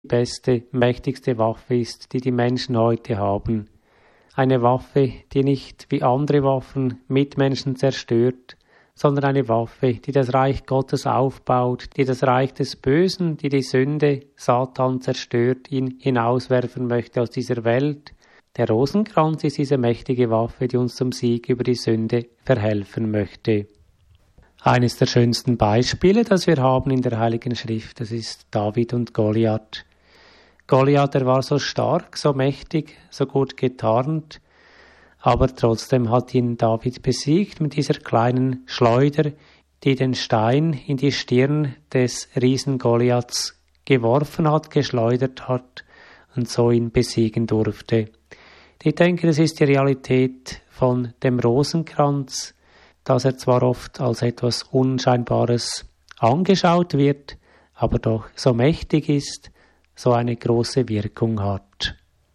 beste, mächtigste Waffe ist, die die Menschen heute haben. Eine Waffe, die nicht wie andere Waffen Mitmenschen zerstört, sondern eine Waffe, die das Reich Gottes aufbaut, die das Reich des Bösen, die die Sünde, Satan zerstört, ihn hinauswerfen möchte aus dieser Welt. Der Rosenkranz ist diese mächtige Waffe, die uns zum Sieg über die Sünde verhelfen möchte. Eines der schönsten Beispiele, das wir haben in der Heiligen Schrift, das ist David und Goliath. Goliath, er war so stark, so mächtig, so gut getarnt, aber trotzdem hat ihn David besiegt mit dieser kleinen Schleuder, die den Stein in die Stirn des Riesen Goliaths geworfen hat, geschleudert hat und so ihn besiegen durfte. Ich denke, das ist die Realität von dem Rosenkranz, dass er zwar oft als etwas Unscheinbares angeschaut wird, aber doch so mächtig ist, so eine große Wirkung hat.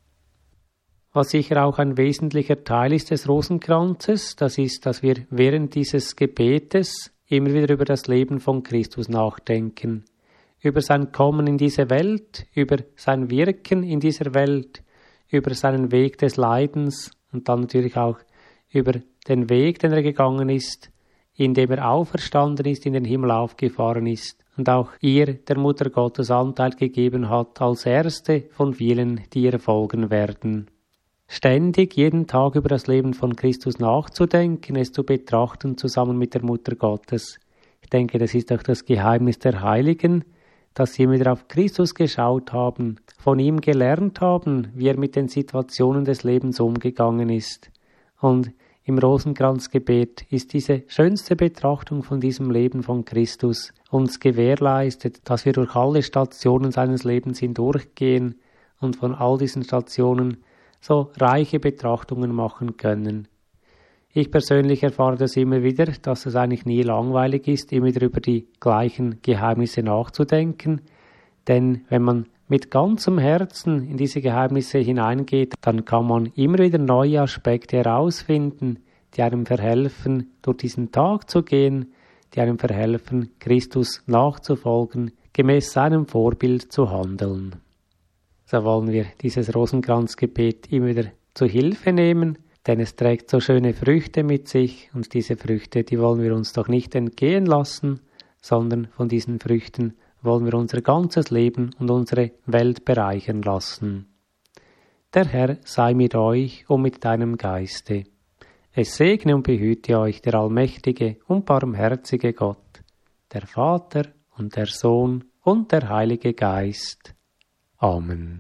Was sicher auch ein wesentlicher Teil ist des Rosenkranzes, das ist, dass wir während dieses Gebetes immer wieder über das Leben von Christus nachdenken, über sein Kommen in diese Welt, über sein Wirken in dieser Welt, über seinen Weg des Leidens und dann natürlich auch über den Weg, den er gegangen ist, indem er auferstanden ist, in den Himmel aufgefahren ist und auch ihr, der Mutter Gottes, Anteil gegeben hat als erste von vielen, die ihr folgen werden. Ständig, jeden Tag über das Leben von Christus nachzudenken, es zu betrachten zusammen mit der Mutter Gottes. Ich denke, das ist auch das Geheimnis der Heiligen, dass sie wieder auf Christus geschaut haben, von ihm gelernt haben, wie er mit den Situationen des Lebens umgegangen ist. Und im Rosenkranzgebet ist diese schönste Betrachtung von diesem Leben von Christus uns gewährleistet, dass wir durch alle Stationen seines Lebens hindurchgehen und von all diesen Stationen so reiche Betrachtungen machen können. Ich persönlich erfahre das immer wieder, dass es eigentlich nie langweilig ist, immer wieder über die gleichen Geheimnisse nachzudenken, denn wenn man mit ganzem Herzen in diese Geheimnisse hineingeht, dann kann man immer wieder neue Aspekte herausfinden, die einem verhelfen, durch diesen Tag zu gehen, die einem verhelfen, Christus nachzufolgen, gemäß seinem Vorbild zu handeln. So wollen wir dieses Rosenkranzgebet immer wieder zur Hilfe nehmen, denn es trägt so schöne Früchte mit sich und diese Früchte, die wollen wir uns doch nicht entgehen lassen, sondern von diesen Früchten wollen wir unser ganzes Leben und unsere Welt bereichern lassen. Der Herr sei mit euch und mit deinem Geiste. Es segne und behüte euch der allmächtige und barmherzige Gott, der Vater und der Sohn und der Heilige Geist. Amen.